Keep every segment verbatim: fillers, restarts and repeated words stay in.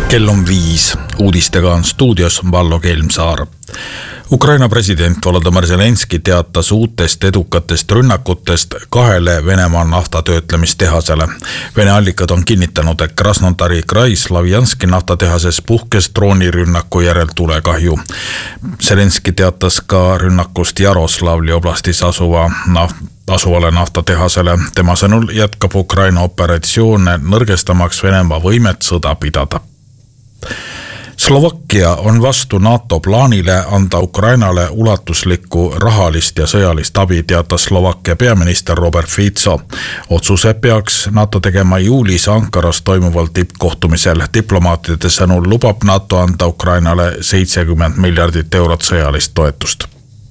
Kell on viis. Uudistega on stuudios Vallo Kelmsaar. Ukraina president Volodymyr Zelenski teatas uutest edukatest rünnakutest kahele Venemaa naftatöötlemistehasele. Vene allikad on kinnitanud, et Krasnodari Krai Slavjanski naftatehases puhkes droonirünnaku järel tulekahju. Zelenski teatas ka rünnakust Jaroslavli oblastis asuva naft asuvale naftatehasele. Tema sõnul jätkab Ukraina operatsioone nõrgestamaks Venemaa võimet sõda pidada. Slovakkia on vastu NATO plaanile anda Ukrainale ulatuslikku rahalist ja sõjalist abi, teatas Slovakkia peaminister Robert Fico. Otsuse peaks NATO tegema juulis Ankaras toimuval tippkohtumisel. Diplomaatide sõnul lubab NATO anda Ukrainale seitsekümmend miljardit eurot sõjalist toetust.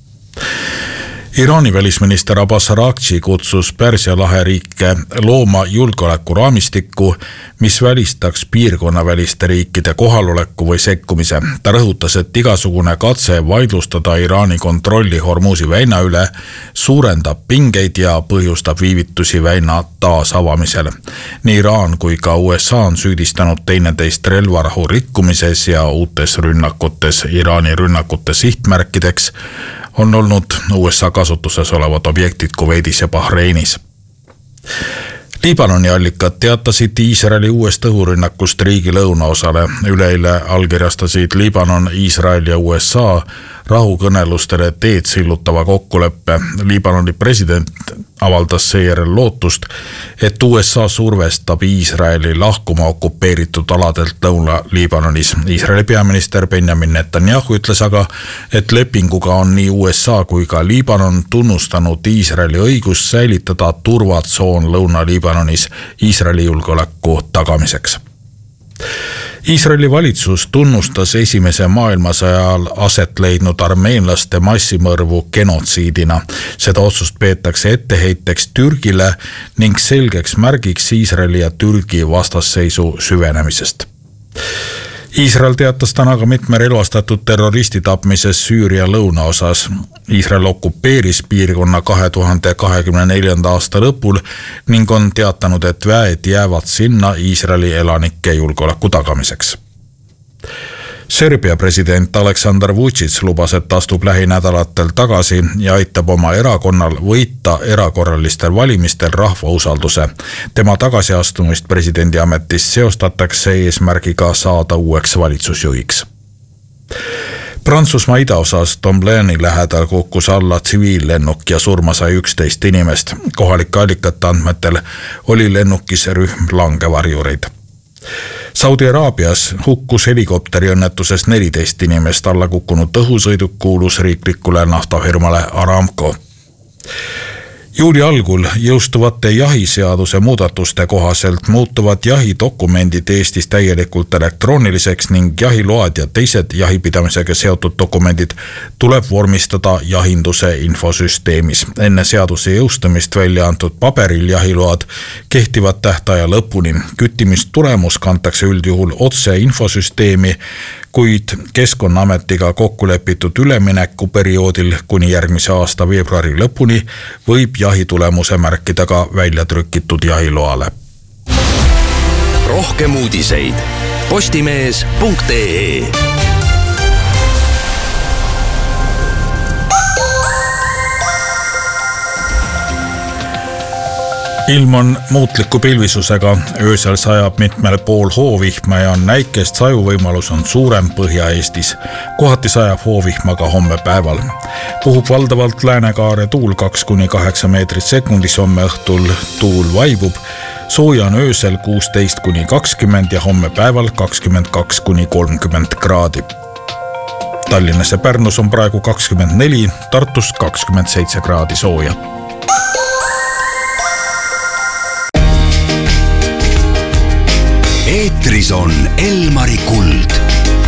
Iraani välisminister Abbas Araghchi kutsus Pärsia lahe riike looma julgeolekuraamistikku, mis välistaks piirkonna väliste riikide kohaloleku või sekkumise. Ta rõhutas, et igasugune katse vaidlustada Iraani kontrolli Hormuzi väina üle suurendab pingeid ja põhjustab viivitusi väina taasavamisel. Nii Iraan kui ka U S A on süüdistanud teineteist relvarahu rikkumises ja uutes rünnakutes. Iraani rünnakute sihtmärkideks on olnud U S A kasutuses olevad objektid Kuveidis ja Bahreinis. Liibanoni allikad teatasid Iisraeli uuest õhurünnakust riigi lõunaosale. Üleeile allkirjastasid Liibanon, Iisrael ja U S A rahukõnelustele teed sillutava kokkuleppe. Liibanoni president avaldas seejärel lootust, et U S A survestab Iisraeli lahkuma okupeeritud aladelt Lõuna-Liibanonis. Iisraeli peaminister Benjamin Netanyahu ütles aga, et lepinguga on nii U S A kui ka Liibanon tunnustanud Iisraeli õigust säilitada turvatsoon Lõuna-Liibanonis Iisraeli julgeoleku tagamiseks. Iisraeli valitsus tunnustas esimese maailmasõja ajal aset leidnud armeenlaste massimõrvu genotsiidina. Seda otsust peetakse etteheiteks Türgile ning selgeks märgiks Iisraeli ja Türgi vastasseisu süvenemisest. Iisrael teatas täna ka mitme relvastatud terroristi tapmises Süüria lõunaosas. Iisrael okupeeris piirkonna kahe tuhande kahekümne neljanda aasta lõpul ning on teatanud, et väed jäävad sinna Iisraeli elanike julgeoleku tagamiseks. Serbia president Aleksandar Vučić lubas, et astub lähinädalatel tagasi ja aitab oma erakonnal võita erakorralistel valimistel rahva usalduse. Tema tagasiastumist presidendi ametist seostatakse eesmärgiga saada uueks valitsusjuhiks. Prantsusmaa idaosas Tomblaini lähedal kukkus alla tsiviillennuk ja surma sai üksteist inimest. Kohalike allikate andmetel oli lennukis rühm langevarjureid. Saudi Araabias hukkus helikopteri õnnetuses neliteist inimest. Alla kukkunud õhusõiduk kuulus riiklikule naftafirmale Aramco. Juuli algul jõustuvate jahiseaduse muudatuste kohaselt muutuvad jahidokumendid Eestis täielikult elektrooniliseks ning jahiload ja teised jahipidamisega seotud dokumendid tuleb vormistada jahinduse infosüsteemis. Enne seaduse jõustumist välja antud paberil jahiload kehtivad tähtaja lõpuni. Küttimistulemus kantakse üldjuhul otse infosüsteemi, kuid Keskkonnaametiga kokkulepitud üleminekuperioodil kuni järgmise aasta veebruari lõpuni võib jahitulemuse märkida ka välja trükitud jahiloale. Rohkem uudiseid postimees punkt ee. Ilm on muutliku pilvisusega, öösel sajab mitmel pool hoovihma ja näikest sajuvõimalus on suurem Põhja-Eestis. Kohati sajab hoovihma ka homme päeval. Puhub valdavalt läänekaare tuul kaks kuni kaheksa meetrit sekundis, homme õhtul tuul vaibub. Sooja on öösel kuusteist kuni kakskümmend ja homme päeval kakskümmend kaks kuni kolmkümmend kraadi. Tallinnas ja Pärnus on praegu kakskümmend neli, Tartus kakskümmend seitse kraadi sooja. Eetris on Elmari Kuld.